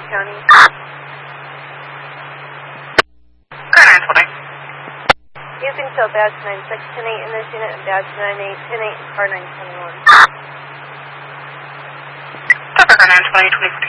County. Car 920. Using tail badge 9610-8 in this unit and badge 9810-8 in car 921. Car 920, 2014.